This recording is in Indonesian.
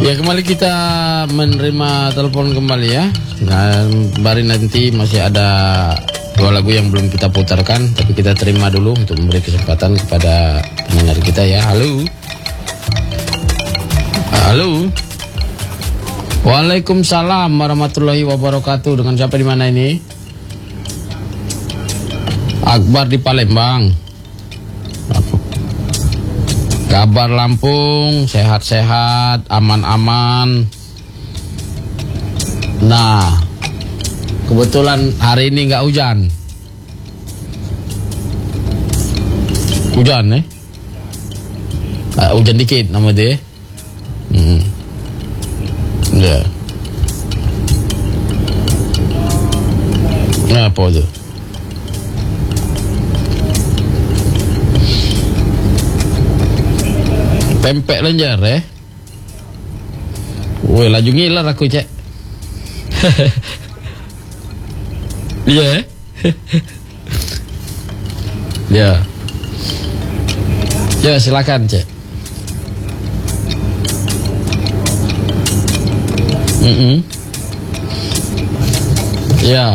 Ya, kembali kita menerima telepon kembali ya. Dan kembali nanti masih ada 2 lagu yang belum kita putarkan, tapi kita terima dulu untuk memberi kesempatan kepada pendengar kita ya. Halo. Halo. Waalaikumsalam warahmatullahi wabarakatuh. Dengan siapa di mana ini? Akbar di Palembang. Kabar Lampung, sehat-sehat, aman-aman. Nah, kebetulan hari ini nggak hujan. Hujan hujan dikit nama dia. Ya. Nah, apa tu? Pempek lenjar Woi, laju ngiler aku cek. Iya Ya. Ya, silakan cek. Ya.